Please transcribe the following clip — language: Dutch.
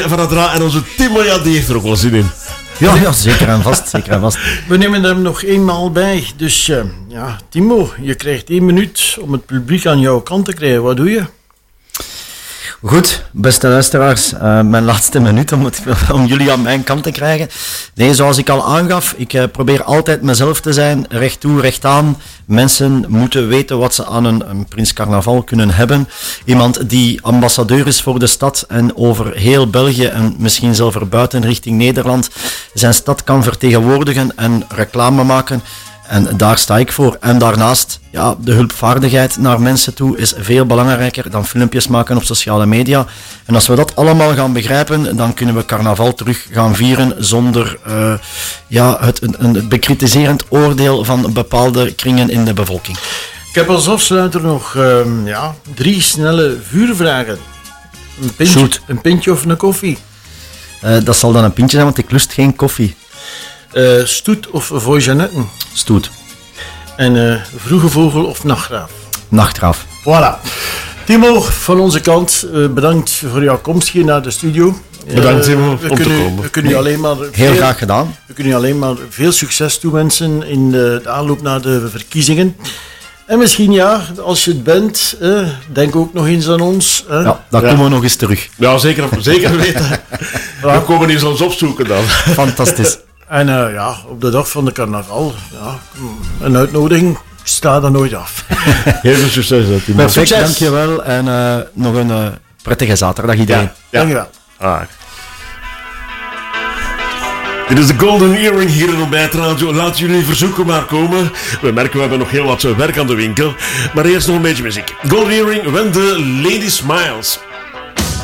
van het raad en onze Timo, ja, die heeft er ook wel zin in. Ja, zeker en vast, zeker en vast. We nemen er nog eenmaal bij. Dus ja, Timo, je krijgt 1 minuut om het publiek aan jouw kant te krijgen. Wat doe je? Goed, beste luisteraars, mijn laatste minuut om jullie aan mijn kant te krijgen. Nee, zoals ik al aangaf, ik probeer altijd mezelf te zijn, recht toe, recht aan. Mensen moeten weten wat ze aan een Prins Carnaval kunnen hebben. Iemand die ambassadeur is voor de stad en over heel België en misschien zelfs buiten richting Nederland zijn stad kan vertegenwoordigen en reclame maken. En daar sta ik voor. En daarnaast, ja, de hulpvaardigheid naar mensen toe is veel belangrijker dan filmpjes maken op sociale media. En als we dat allemaal gaan begrijpen, dan kunnen we carnaval terug gaan vieren zonder het bekritiserend oordeel van bepaalde kringen in de bevolking. Ik heb als afsluiter nog 3 snelle vuurvragen. Een pintje of een koffie? Dat zal dan een pintje zijn, want ik lust geen koffie. Stoet of voigenetten? Stoet. En vroege vogel of nachtgraaf? Nachtgraaf. Voilà. Timo, van onze kant, bedankt voor jouw komst hier naar de studio. Bedankt Timo om te komen. We kunnen je alleen maar heel graag gedaan. We kunnen je alleen maar veel succes toewensen in de aanloop naar de verkiezingen. En misschien ja, als je het bent, denk ook nog eens aan ons. Ja, dan komen we nog eens terug. Ja, zeker weten. We komen eens ons opzoeken dan. Fantastisch. En op de dag van de carnaval, een uitnodiging staat er nooit af. Heel veel succes, Timo. Perfect, dankjewel. En nog een prettige zaterdag iedereen. Ja. Dankjewel. Dit is de Golden Earring hier in Ontbijt Radio. Laat jullie verzoeken maar komen. We merken, we hebben nog heel wat werk aan de winkel. Maar eerst nog een beetje muziek. Golden Earring, When the Lady Smiles.